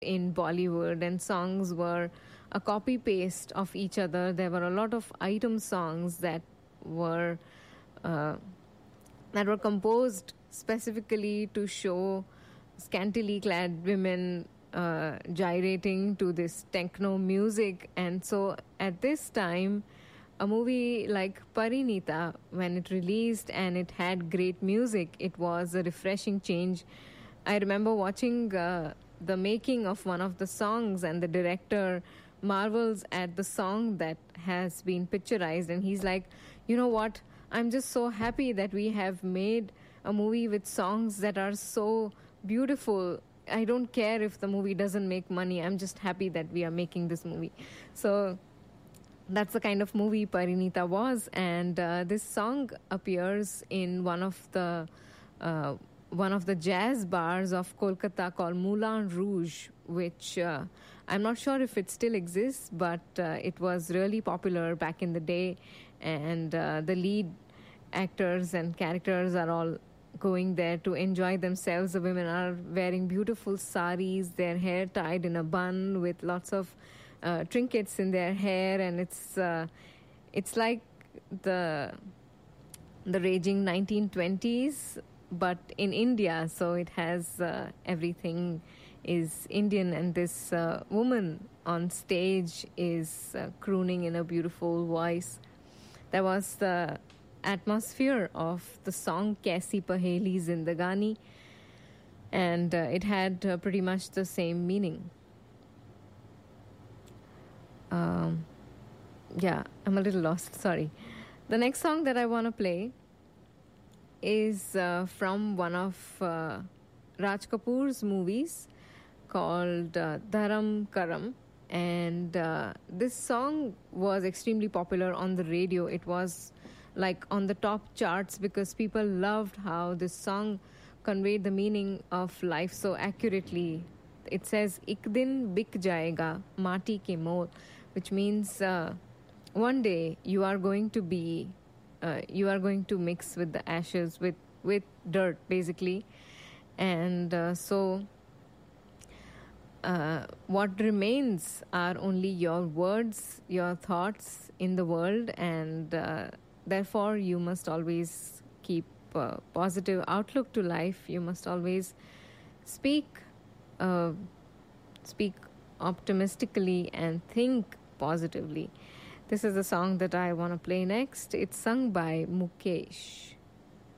in Bollywood, and songs were a copy paste of each other. There were a lot of item songs were uh, that were composed specifically to show scantily clad women gyrating to this techno music. And so at this time, a movie like Parinita, when it released and it had great music, it was a refreshing change. I remember watching the making of one of the songs, and the director marvels at the song that has been picturized, and he's like, you know what, I'm just so happy that we have made a movie with songs that are so beautiful. I don't care if the movie doesn't make money. I'm just happy that we are making this movie. So that's the kind of movie Parinita was, and this song appears in one of the jazz bars of Kolkata called Moulin Rouge, which I'm not sure if it still exists, but it was really popular back in the day, and the lead actors and characters are all going there to enjoy themselves. The women are wearing beautiful saris, their hair tied in a bun with lots of trinkets in their hair, and it's like the raging 1920s, but in India. So it has everything is Indian, and this woman on stage is crooning in a beautiful voice. That was the atmosphere of the song Kaisi Paheli Zindagani, and it had pretty much the same meaning. Yeah, I'm a little lost, sorry. The next song that I want to play is from one of Raj Kapoor's movies called Dharam Karam, and this song was extremely popular on the radio. It was like on the top charts because people loved how this song conveyed the meaning of life so accurately. It says "Ik din bik jayega mati ke mol," which means one day you are going to mix with the ashes, with dirt basically. And so what remains are only your words, your thoughts in the world, and therefore you must always keep a positive outlook to life. You must always speak optimistically and think positively. This is the song that I want to play next. It's sung by Mukesh.